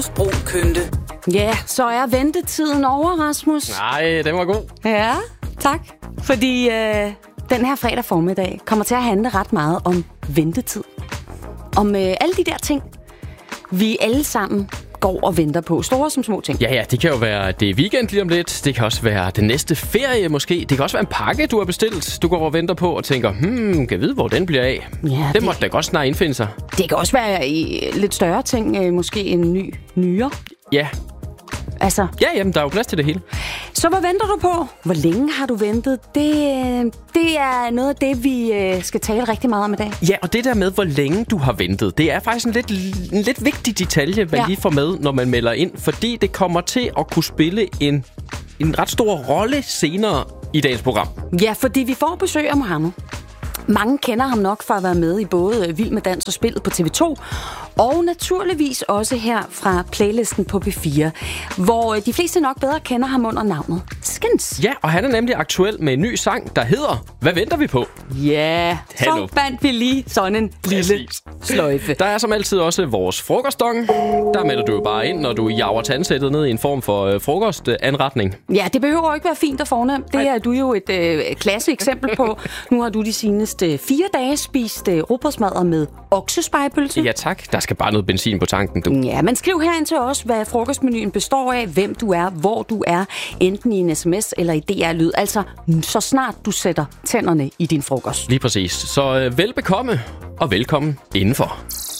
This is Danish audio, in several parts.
Sprogkynde. Ja, så er ventetiden over, Rasmus. Nej, den var god. Ja, tak. Fordi den her fredag formiddag kommer til at handle ret meget om ventetid. Om alle de der ting, vi alle sammen går og venter på. Store som små ting. Ja, det kan jo være, det er weekend lige om lidt. Det kan også være den næste ferie måske. Det kan også være en pakke, du har bestilt. Du går og venter på og tænker, kan jeg vide, hvor den bliver af? Ja, det måtte da godt snart indfinde sig. Det kan også være lidt større ting. Måske en nyere. Ja. Altså. Ja, jamen, der er jo plads til det hele. Så hvad venter du på? Hvor længe har du ventet? Det er noget af det, vi skal tale rigtig meget om i dag. Ja, og det der med, hvor længe du har ventet, det er faktisk en lidt vigtig detalje, man lige får med, når man melder ind. Fordi det kommer til at kunne spille en ret stor rolle senere i dagens program. Ja, fordi vi får besøg af Mohammed. Mange kender ham nok for at være med i både Vild med Dans og Spillet på TV2, og naturligvis også her fra playlisten på P4, hvor de fleste nok bedre kender ham under navnet Skins. Ja, og han er nemlig aktuel med en ny sang, der hedder Hvad venter vi på? Ja, så bandt vi lige sådan en lille sløjfe. Der er som altid også vores frokostdong. Der melder du jo bare ind, når du jager tandsættet ned i en form for frokostanretning. Ja, det behøver ikke være fint og fornemt. Det er du jo et klasse eksempel på. Nu har du de seneste 4 dage spist rugbrødsmadder med oksespegepølse. Ja tak, der skal bare noget benzin på tanken, du. Ja, men skriv herind til os, hvad frokostmenuen består af, hvem du er, hvor du er, enten i en sms eller i DR-lyd. Altså, så snart du sætter tænderne i din frokost. Lige præcis. Så velbekomme og velkommen indenfor.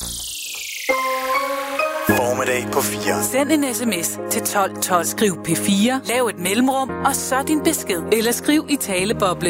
Formiddag på 4. Send en sms til 1212. Skriv P4, lav et mellemrum, og så din besked. Eller skriv i taleboblen